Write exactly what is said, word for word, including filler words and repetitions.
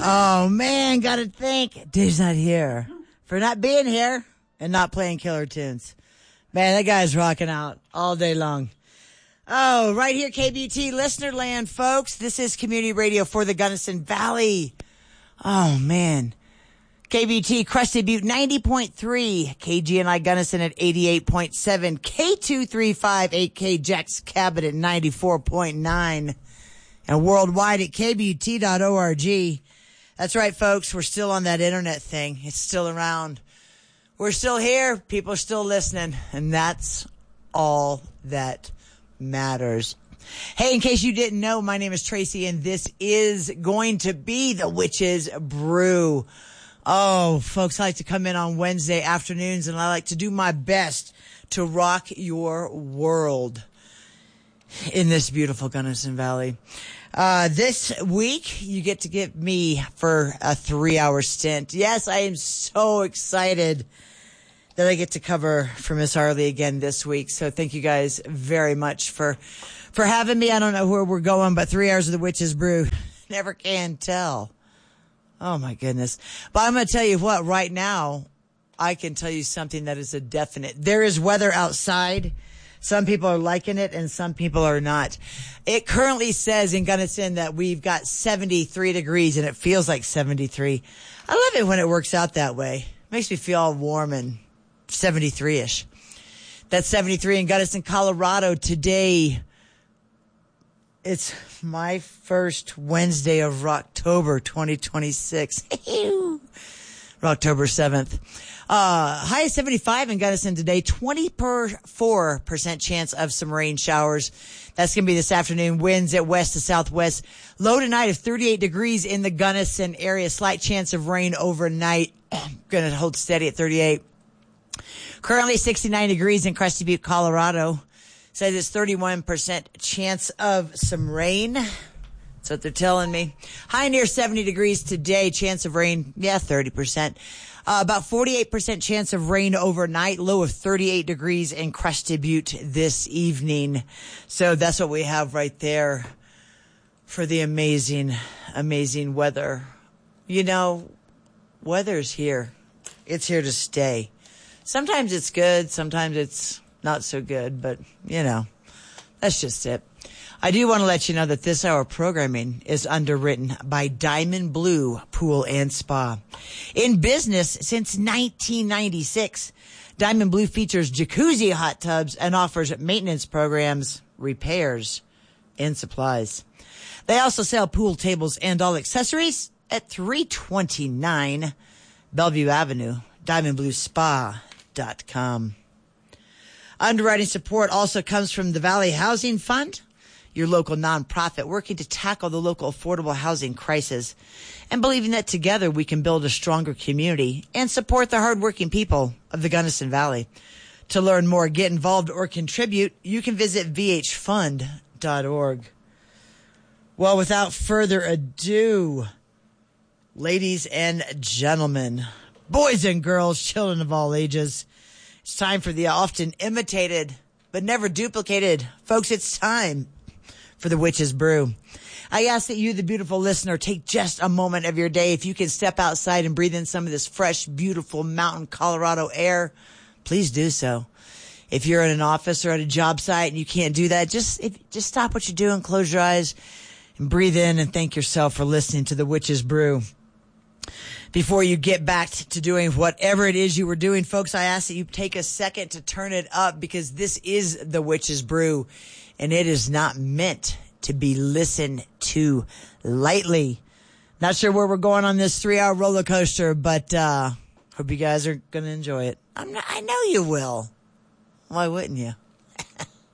Oh, man, gotta thank Dave's not here for not being here and not playing killer tunes. Man, that guy's rocking out all day long. Oh, right here, K B T, Listener Land, folks. This is community radio for the Gunnison Valley. Oh, man. K B T, Crested Butte, ninety point three. K G N I Gunnison at eighty-eight point seven. K two three five eight K Jack's Cabot at ninety-four point nine. And worldwide at K B T dot org. That's right, folks. We're still on that internet thing. It's still around. We're still here. People are still listening. And that's all that matters. Hey, in case you didn't know, my name is Tracy, and this is going to be the Witch's Brew. Oh, folks, I like to come in on Wednesday afternoons, and I like to do my best to rock your world in this beautiful Gunnison Valley. Uh, this week, you get to get me for a three-hour stint. Yes, I am so excited that I get to cover for Miss Harley again this week. So thank you guys very much for for having me. I don't know where we're going, but three hours of the Witch's Brew. Never can tell. Oh, my goodness. But I'm going to tell you what, right now, I can tell you something that is a definite. There is weather outside. Some people are liking it, and some people are not. It currently says in Gunnison that we've got seventy-three degrees, and it feels like seventy-three. I love it when it works out that way. Makes me feel all warm and seventy-three-ish. That's seventy-three in Gunnison, Colorado. Today, it's my first Wednesday of October twenty twenty-six. October seventh. Uh, high of seventy-five in Gunnison today. twenty-four percent chance of some rain showers. That's going to be this afternoon. Winds at west to southwest. Low tonight of thirty-eight degrees in the Gunnison area. Slight chance of rain overnight. Going to hold steady at thirty-eight. Currently sixty-nine degrees in Crested Butte, Colorado. Says it's thirty-one percent chance of some rain. That's what they're telling me. High near seventy degrees today. Chance of rain, yeah, thirty percent. Uh, about forty-eight percent chance of rain overnight. Low of thirty-eight degrees in Crested Butte this evening. So that's what we have right there for the amazing, amazing weather. You know, weather's here. It's here to stay. Sometimes it's good. Sometimes it's not so good. But, you know, that's just it. I do want to let you know that this hour programming is underwritten by Diamond Blue Pool and Spa. In business since nineteen ninety-six, Diamond Blue features jacuzzi hot tubs and offers maintenance programs, repairs, and supplies. They also sell pool tables and all accessories at three twenty-nine Bellevue Avenue, diamond blue spa dot com. Underwriting support also comes from the Valley Housing Fund, your local nonprofit working to tackle the local affordable housing crisis and believing that together we can build a stronger community and support the hardworking people of the Gunnison Valley. To learn more, get involved, or contribute, you can visit v h fund dot org. Well, without further ado, ladies and gentlemen, boys and girls, children of all ages, it's time for the often imitated but never duplicated. Folks, it's time for the Witch's Brew. I ask that you, the beautiful listener, take just a moment of your day. If you can step outside and breathe in some of this fresh, beautiful mountain Colorado air, please do so. If you're in an office or at a job site and you can't do that, just if, just stop what you're doing, close your eyes, and breathe in and thank yourself for listening to the Witch's Brew. Before you get back to doing whatever it is you were doing, folks, I ask that you take a second to turn it up because this is the Witch's Brew, and it is not meant to be listened to lightly. Not sure where we're going on this three-hour roller coaster, but uh hope you guys are going to enjoy it. I'm not, I know you will. Why wouldn't you?